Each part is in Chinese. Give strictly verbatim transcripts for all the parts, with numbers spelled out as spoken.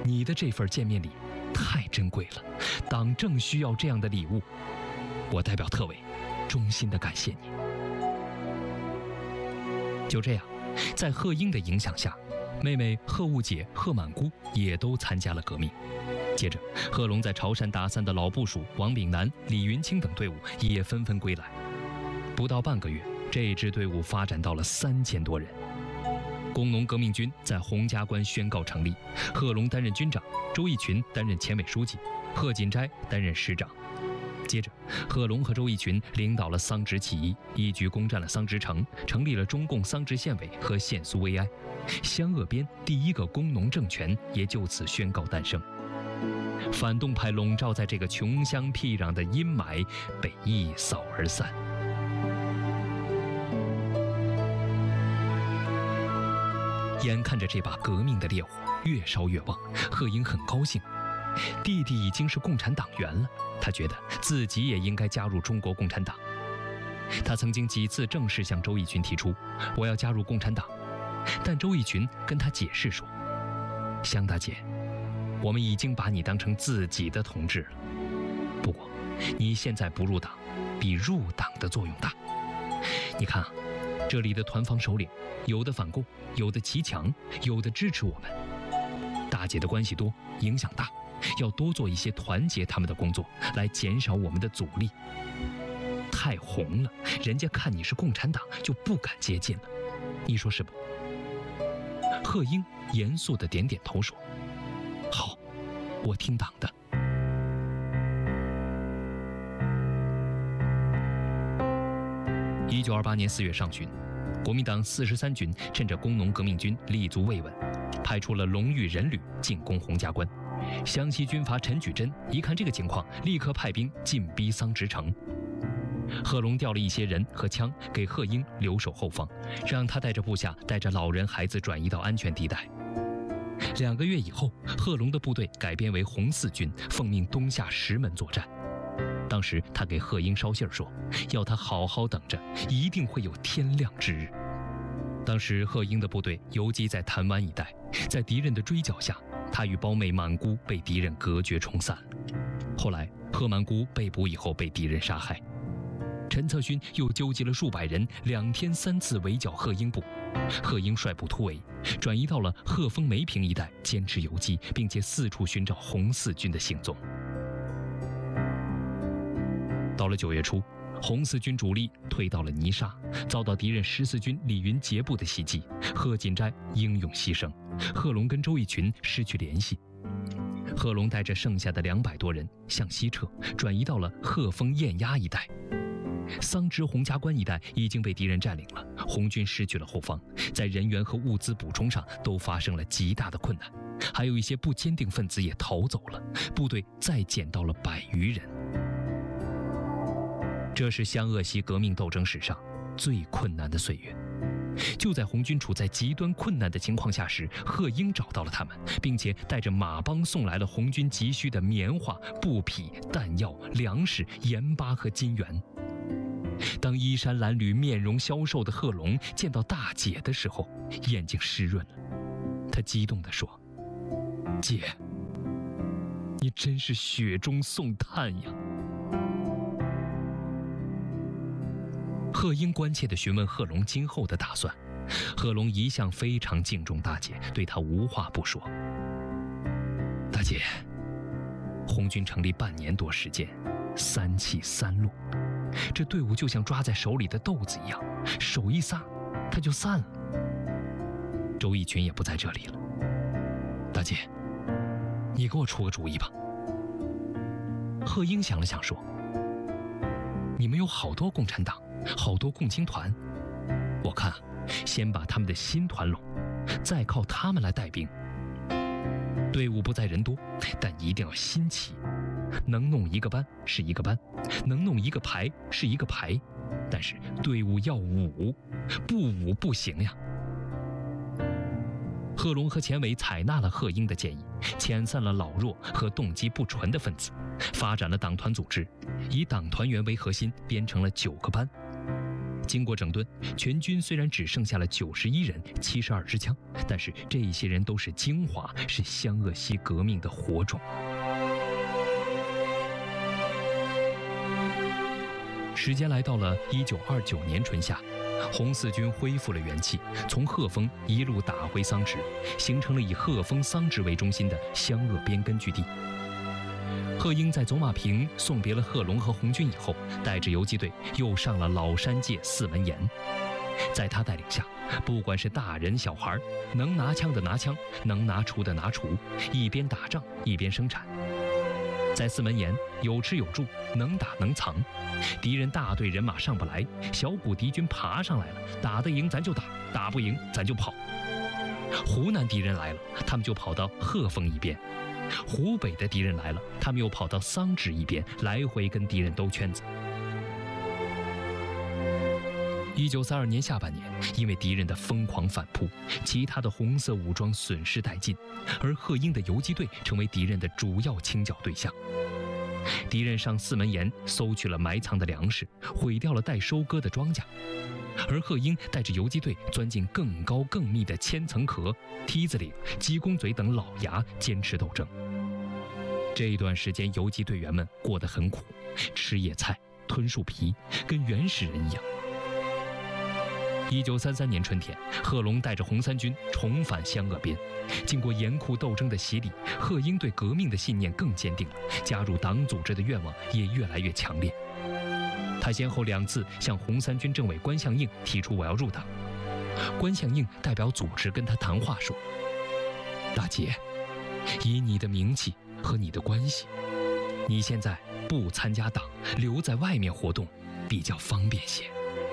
你的这份见面礼太珍贵了，党正需要这样的礼物。我代表特委，衷心的感谢你。”就这样，在贺英的影响下，妹妹贺悟解、贺满姑也都参加了革命。接着，贺龙在潮汕打散的老部属王炳南、李云清等队伍也纷纷归来。不到半个月，这支队伍发展到了三千多人。工农革命军在洪家关宣告成立，贺龙担任军长，周逸群担任前委书记，贺锦斋担任师长。接着，贺龙和周逸群领导了桑植起义，一举攻占了桑植城，成立了中共桑植县委和县苏维埃，湘鄂边第一个工农政权也就此宣告诞生。反动派笼罩在这个穷乡僻壤的阴霾被一扫而散。眼看着这把革命的烈火越烧越旺，贺英很高兴。弟弟已经是共产党员了，他觉得自己也应该加入中国共产党。他曾经几次正式向周逸群提出，我要加入共产党，但周逸群跟他解释说，湘大姐，我们已经把你当成自己的同志了。不过，你现在不入党，比入党的作用大。你看啊，这里的团防首领，有的反共，有的骑墙，有的支持我们。大姐的关系多，影响大，要多做一些团结他们的工作，来减少我们的阻力。太红了，人家看你是共产党，就不敢接近了。你说是不？贺英严肃地点点头说，好，我听党的。一九二八年四月上旬，国民党四十三军趁着工农革命军立足未稳，派出了龙玉人旅进攻洪家关。湘西军阀陈举珍一看这个情况，立刻派兵进逼桑植城。贺龙调了一些人和枪给贺英留守后方，让他带着部下带着老人孩子转移到安全地带。两个月以后，贺龙的部队改编为红四军，奉命东下石门作战。当时他给贺英捎信说，要他好好等着，一定会有天亮之日。当时贺英的部队游击在潭湾一带，在敌人的追剿下，他与胞妹满姑被敌人隔绝冲散了。后来贺满姑被捕以后被敌人杀害。陈策勋又纠集了数百人，两天三次围剿贺英部。贺英率部突围，转移到了鹤峰梅坪一带，坚持游击，并且四处寻找红四军的行踪。到了九月初，红四军主力退到了泥沙，遭到敌人十四军李云杰部的袭击，贺锦斋英勇牺牲，贺龙跟周逸群失去联系。贺龙带着剩下的两百多人向西撤，转移到了鹤峰雁鸭一带。桑植洪家关一带已经被敌人占领了，红军失去了后方，在人员和物资补充上都发生了极大的困难，还有一些不坚定分子也逃走了，部队再减到了百余人。这是湘鄂西革命斗争史上最困难的岁月。就在红军处在极端困难的情况下时，贺英找到了他们，并且带着马帮送来了红军急需的棉花、布匹、弹药、粮食、盐巴和金元。当衣衫褴褛、面容消瘦的贺龙见到大姐的时候，眼睛湿润了。他激动地说：“姐，你真是雪中送炭呀！”贺英关切地询问贺龙今后的打算。贺龙一向非常敬重大姐，对他无话不说。大姐，红军成立半年多时间，三起三落，这队伍就像抓在手里的豆子一样，手一撒，它就散了。周逸群也不在这里了。大姐，你给我出个主意吧。贺英想了想说：“你们有好多共产党，好多共青团，我看啊，先把他们的新团拢，再靠他们来带兵。队伍不在人多，但一定要新奇，能弄一个班是一个班，能弄一个排是一个排，但是队伍要武，不武不行呀。”贺龙和钱伟采纳了贺英的建议，遣散了老弱和动机不纯的分子，发展了党团组织，以党团员为核心，编成了九个班。 经过整顿，全军虽然只剩下了九十一人、七十二支枪，但是这些人都是精华，是湘鄂西革命的火种。时间来到了一九二九年春夏，红四军恢复了元气，从鹤峰一路打回桑植，形成了以鹤峰、桑植为中心的湘鄂边根据地。贺英在走马坪送别了贺龙和红军以后，带着游击队又上了老山界四门岩。在他带领下，不管是大人小孩，能拿枪的拿枪，能拿锄的拿锄，一边打仗一边生产。在四门岩有吃有住，能打能藏。敌人大队人马上不来，小股敌军爬上来了，打得赢咱就打，打不赢咱就跑。湖南敌人来了，他们就跑到鹤峰一边；湖北的敌人来了，他们又跑到桑植一边，来回跟敌人兜圈子。一九三二年下半年，因为敌人的疯狂反扑，其他的红色武装损失殆尽，而贺英的游击队成为敌人的主要清剿对象。敌人上四门岩搜取了埋藏的粮食，毁掉了待收割的庄稼，而贺英带着游击队钻进更高更密的千层壳、梯子岭、鸡公嘴等老崖，坚持斗争。这一段时间，游击队员们过得很苦，吃野菜、吞树皮，跟原始人一样。一九三三年春天，贺龙带着红三军重返湘鄂边。经过严酷斗争的洗礼，贺英对革命的信念更坚定了，加入党组织的愿望也越来越强烈。他先后两次向红三军政委关向应提出我要入党。关向应代表组织跟他谈话说：“大姐，以你的名气和你的关系，你现在不参加党，留在外面活动比较方便些。”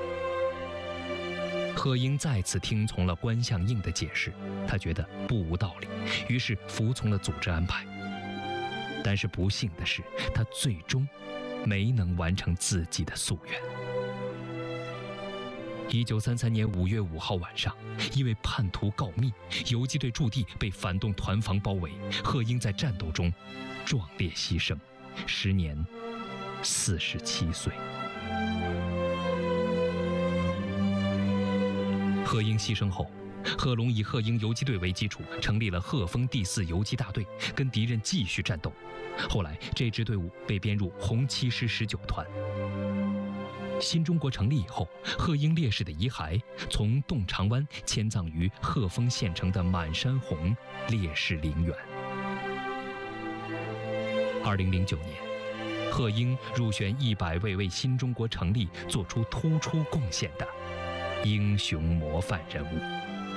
贺英再次听从了关向应的解释，他觉得不无道理，于是服从了组织安排。但是不幸的是，他最终没能完成自己的夙愿。一九三三年五月五号晚上，因为叛徒告密，游击队驻地被反动团防包围，贺英在战斗中壮烈牺牲，时年四十七岁。贺英牺牲后，贺龙以贺英游击队为基础，成立了鹤峰第四游击大队，跟敌人继续战斗。后来，这支队伍被编入红七师十九团。新中国成立以后，贺英烈士的遗骸从洞长湾迁葬于鹤峰县城的满山红烈士陵园。二零零九年，贺英入选一百位为新中国成立做出突出贡献的英雄模范人物。